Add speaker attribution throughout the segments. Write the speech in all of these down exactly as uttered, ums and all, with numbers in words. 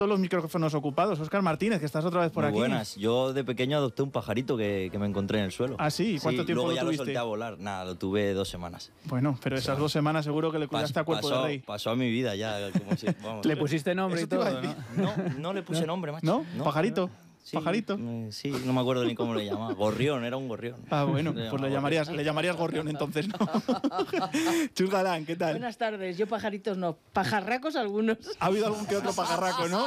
Speaker 1: Todos los micrófonos ocupados. Óscar Martínez, que estás otra vez por
Speaker 2: Muy
Speaker 1: aquí.
Speaker 2: buenas. Yo de pequeño adopté un pajarito que, que me encontré en el suelo.
Speaker 1: ¿Ah, sí? ¿Cuánto
Speaker 2: sí,
Speaker 1: tiempo
Speaker 2: luego
Speaker 1: lo
Speaker 2: ya
Speaker 1: tuviste?
Speaker 2: lo solté a volar. Nada, lo tuve dos semanas.
Speaker 1: Bueno, pero esas dos semanas seguro que le cuidaste
Speaker 2: Pas-
Speaker 1: a cuerpo
Speaker 2: pasó,
Speaker 1: de rey.
Speaker 2: Pasó a mi vida ya. Como si, vamos.
Speaker 3: Le pusiste nombre
Speaker 1: Eso
Speaker 3: y
Speaker 1: te iba
Speaker 3: todo,
Speaker 1: a
Speaker 3: ¿no?
Speaker 1: decir.
Speaker 2: No, no le puse nombre, macho.
Speaker 1: ¿No? ¿Pajarito?
Speaker 2: Sí,
Speaker 1: ¿Pajarito?
Speaker 2: eh, sí, no me acuerdo ni cómo le llamaba. Gorrión, era un gorrión.
Speaker 1: Ah, bueno,
Speaker 2: Le
Speaker 1: pues le
Speaker 2: llamaba
Speaker 1: llamarías,
Speaker 2: gorrión.
Speaker 1: le llamarías gorrión entonces, ¿no? Chus Galán, ¿qué tal?
Speaker 4: Buenas tardes, yo pajaritos no, pajarracos algunos.
Speaker 1: Ha habido algún que otro pajarraco, ¿no?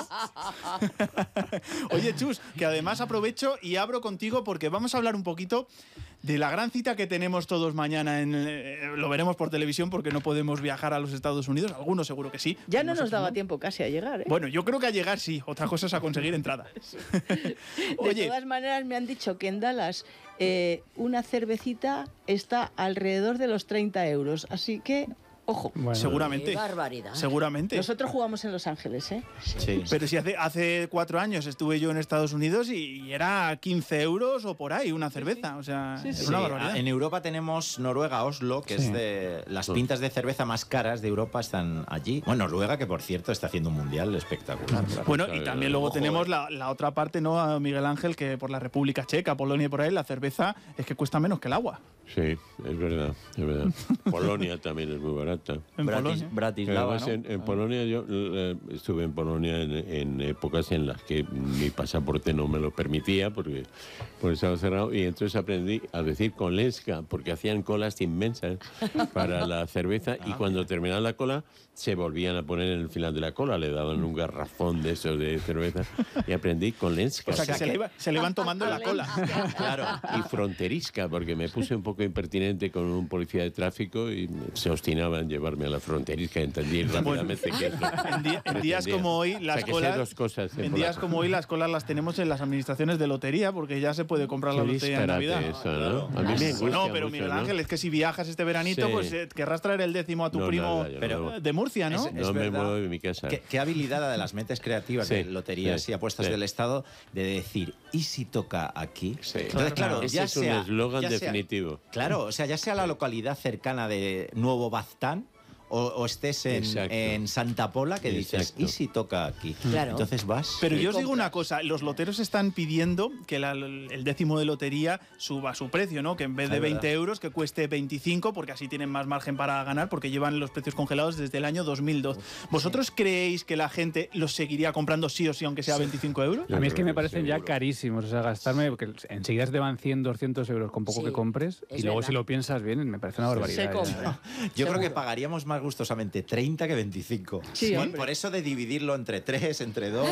Speaker 1: Oye, Chus, que además aprovecho y abro contigo porque vamos a hablar un poquito de la gran cita que tenemos todos mañana. En, eh, lo veremos por televisión porque no podemos viajar a los Estados Unidos. Algunos seguro que sí.
Speaker 4: Ya no nos
Speaker 1: Nosotros
Speaker 4: daba
Speaker 1: no.
Speaker 4: tiempo casi a llegar, ¿eh?
Speaker 1: Bueno, yo creo que a llegar sí. Otra cosa es a conseguir entrada.
Speaker 4: De
Speaker 1: Oye,
Speaker 4: todas maneras, me han dicho que en Dallas eh, una cervecita está alrededor de los treinta euros. Así que, ojo.
Speaker 3: Bueno,
Speaker 1: seguramente.
Speaker 5: Qué barbaridad.
Speaker 1: Seguramente.
Speaker 4: Nosotros jugamos en Los Ángeles, ¿eh?
Speaker 2: Sí.
Speaker 1: Pero si hace, hace cuatro años estuve yo en Estados Unidos y, y era quince euros o por ahí una cerveza. O sea,
Speaker 4: Sí,
Speaker 1: es
Speaker 4: sí.
Speaker 1: una
Speaker 6: Sí,
Speaker 1: barbaridad.
Speaker 6: en Europa tenemos Noruega, Oslo, que
Speaker 3: Sí.
Speaker 6: es de las pintas de cerveza más caras de Europa están allí. Bueno, Noruega, que por cierto está haciendo un mundial espectacular.
Speaker 1: Bueno, y también luego
Speaker 6: Ojo,
Speaker 1: tenemos
Speaker 6: eh.
Speaker 1: la, la otra parte, ¿no? A Miguel Ángel, que por la República Checa, Polonia y por ahí, la cerveza es que cuesta menos que el agua.
Speaker 7: Sí, es verdad, es verdad. Polonia también es muy barata.
Speaker 1: En
Speaker 2: Bratis-
Speaker 1: Polonia.
Speaker 2: Bratislava,
Speaker 7: Además,
Speaker 2: ¿no?
Speaker 7: en, en Polonia, yo eh, estuve en Polonia en, en épocas en las que mi pasaporte no me lo permitía porque, porque estaba cerrado, y entonces aprendí a decir kolenska porque hacían colas inmensas para la cerveza y cuando terminaba la cola se volvían a poner en el final de la cola, le daban un garrafón de esos de cerveza y aprendí kolenska.
Speaker 1: O sea, que se le, iba- se le van tomando en la cola.
Speaker 7: Claro, y fronterisca, porque me puse un poco impertinente con un policía de tráfico y se obstinaba en llevarme a la fronterisca. Entendí rápidamente que eso
Speaker 1: En, día- en días
Speaker 7: pretendía.
Speaker 1: como hoy,
Speaker 7: O sea,
Speaker 1: las
Speaker 7: que sé
Speaker 1: colas.
Speaker 7: dos cosas en
Speaker 1: En días
Speaker 7: polaco.
Speaker 1: como hoy, las colas las tenemos en las administraciones de lotería, porque ya se puede comprar la
Speaker 7: Qué
Speaker 1: lotería en
Speaker 7: disparate
Speaker 1: Navidad.
Speaker 7: eso, ¿no? A mí me angustia
Speaker 1: No, pero
Speaker 7: mucho,
Speaker 1: Miguel
Speaker 7: ¿no?
Speaker 1: Ángel, es que si viajas este veranito,
Speaker 7: Sí.
Speaker 1: pues eh, querrás traer el décimo a tu
Speaker 7: No,
Speaker 1: primo
Speaker 7: nada, yo
Speaker 6: Pero-
Speaker 7: no,
Speaker 1: de Murcia, ¿no?
Speaker 6: Es-
Speaker 7: no me
Speaker 6: verdad.
Speaker 7: muevo de mi casa.
Speaker 6: ¿Qué, qué habilidad la de las mentes creativas
Speaker 7: Sí,
Speaker 6: de loterías
Speaker 7: sí,
Speaker 6: y apuestas
Speaker 7: sí.
Speaker 6: del Estado de decir, ¿y si toca aquí?
Speaker 7: Sí.
Speaker 6: Entonces, claro,
Speaker 7: Ese
Speaker 6: ya
Speaker 7: es un
Speaker 6: sea-
Speaker 7: eslogan
Speaker 6: ya sea-
Speaker 7: definitivo.
Speaker 6: Claro, o sea, ya sea la localidad cercana de Nuevo Baztán o, o estés en,
Speaker 7: Exacto.
Speaker 6: en Santa Pola, que dices,
Speaker 7: Exacto.
Speaker 6: ¿y si toca aquí?
Speaker 5: Claro.
Speaker 6: Entonces vas.
Speaker 1: Pero
Speaker 6: y
Speaker 1: yo os digo
Speaker 6: compras.
Speaker 1: una cosa, los loteros están pidiendo que la- el décimo de lotería suba su precio, ¿no? Que en vez de
Speaker 6: Es verdad.
Speaker 1: veinte euros, que cueste veinticinco, porque así tienen más margen para ganar, porque llevan los precios congelados desde el año dos mil dos. ¿Vosotros creéis que la gente los seguiría comprando sí o sí, aunque sea veinticinco euros?
Speaker 7: Yo
Speaker 3: A mí es
Speaker 7: creo
Speaker 3: que me
Speaker 7: que
Speaker 3: parecen ya
Speaker 7: seguro.
Speaker 3: carísimos. O sea, gastarme, porque enseguida te van cien, doscientos euros con poco
Speaker 5: Sí,
Speaker 3: que compres.
Speaker 5: es
Speaker 3: Y luego
Speaker 5: verdad.
Speaker 3: si lo piensas bien, me parece una barbaridad.
Speaker 4: Se
Speaker 3: ya.
Speaker 4: compra.
Speaker 6: Yo creo que
Speaker 4: Seguro.
Speaker 6: pagaríamos más gustosamente treinta que veinticinco.
Speaker 4: Sí,
Speaker 6: Por-
Speaker 4: hombre.
Speaker 6: Por eso de dividirlo entre tres, entre dos.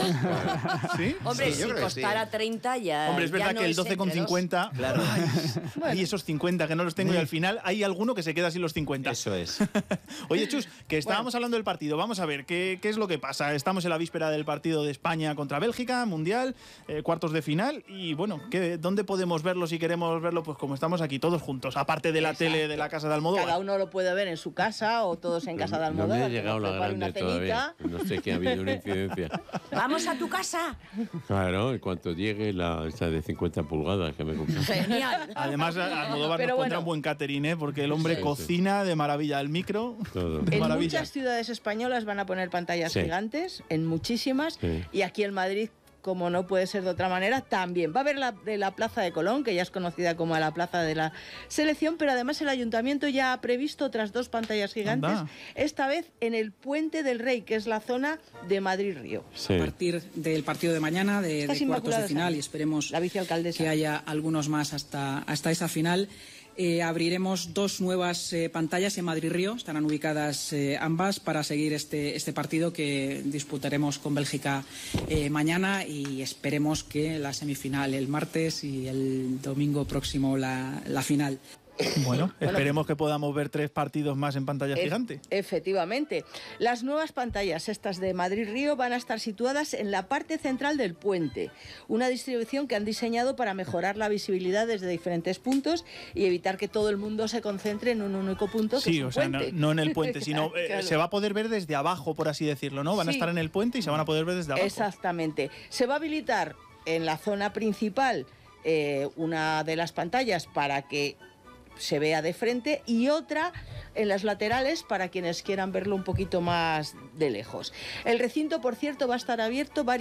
Speaker 1: ¿Sí?
Speaker 5: Hombre,
Speaker 6: Sí, yo
Speaker 5: si
Speaker 6: creo que sí.
Speaker 5: costara treinta ya.
Speaker 1: Hombre, es
Speaker 5: ya
Speaker 1: verdad
Speaker 5: no
Speaker 1: que el
Speaker 5: es
Speaker 1: doce con
Speaker 5: entre dos.
Speaker 1: cincuenta,
Speaker 6: Claro.
Speaker 1: hay esos cincuenta que no los tengo y al final hay alguno que se queda sin los cincuenta.
Speaker 6: Eso es.
Speaker 1: Oye, Chus, que estábamos hablando del partido. Vamos a ver, ¿qué, ¿qué es lo que pasa? Estamos en la víspera del partido de España contra Bélgica, Mundial, eh, cuartos de final. Y bueno, ¿qué, ¿dónde podemos verlo si queremos verlo? Pues como estamos aquí todos juntos, aparte de la
Speaker 4: Exacto.
Speaker 1: tele de la casa de Almodóvar.
Speaker 4: Cada uno lo puede ver en su casa o todos en casa de
Speaker 7: No
Speaker 4: Almodóvar.
Speaker 7: me ha
Speaker 4: que
Speaker 7: llegado
Speaker 4: nos
Speaker 7: la
Speaker 4: prepare
Speaker 7: grande
Speaker 4: una
Speaker 7: todavía.
Speaker 4: cenita.
Speaker 7: No sé que ha habido una incidencia.
Speaker 5: Vamos a tu casa.
Speaker 7: Claro, en cuanto llegue la esta de cincuenta pulgadas que me compré.
Speaker 5: Genial.
Speaker 1: Además, Almodóvar
Speaker 4: Pero
Speaker 1: nos pondrá
Speaker 4: bueno.
Speaker 1: un buen catering, ¿eh? Porque el hombre
Speaker 7: Sí, sí.
Speaker 1: cocina de maravilla. El micro,
Speaker 7: Todo.
Speaker 1: de
Speaker 4: En
Speaker 1: maravilla.
Speaker 4: muchas ciudades españolas van a poner pantallas
Speaker 7: Sí.
Speaker 4: gigantes, en muchísimas,
Speaker 7: Sí.
Speaker 4: y aquí en Madrid, como no puede ser de otra manera, también. Va a haber la de la Plaza de Colón, que ya es conocida como la Plaza de la Selección, pero además el Ayuntamiento ya ha previsto otras dos pantallas gigantes,
Speaker 1: Anda.
Speaker 4: esta vez en el Puente del Rey, que es la zona de Madrid-Río.
Speaker 7: Sí.
Speaker 8: A partir del partido de mañana, de,
Speaker 4: Estas
Speaker 8: de cuartos de
Speaker 4: Inmaculadas
Speaker 8: final,
Speaker 4: ahí.
Speaker 8: y esperemos
Speaker 4: La vicealcaldesa.
Speaker 8: que haya algunos más hasta, hasta esa final. Eh, abriremos dos nuevas eh, pantallas en Madrid-Río, estarán ubicadas eh, ambas para seguir este, este partido que disputaremos con Bélgica eh, mañana, y esperemos que la semifinal el martes y el domingo próximo la, la final.
Speaker 1: Bueno, esperemos que podamos ver tres partidos más en pantalla
Speaker 4: Ef-
Speaker 1: gigante.
Speaker 4: Efectivamente. Las nuevas pantallas, estas de Madrid-Río, van a estar situadas en la parte central del puente. Una distribución que han diseñado para mejorar la visibilidad desde diferentes puntos y evitar que todo el mundo se concentre en un único punto, que
Speaker 1: Sí,
Speaker 4: es un
Speaker 1: o sea, no,
Speaker 4: puente.
Speaker 1: no en el puente, sino eh,
Speaker 4: Claro.
Speaker 1: se va a poder ver desde abajo, por así decirlo, ¿no? Van a
Speaker 4: Sí.
Speaker 1: estar en el puente y se van a poder ver desde abajo.
Speaker 4: Exactamente. Se va a habilitar en la zona principal eh, una de las pantallas para que se vea de frente, y otra en las laterales para quienes quieran verlo un poquito más de lejos. El recinto, por cierto, va a estar abierto varias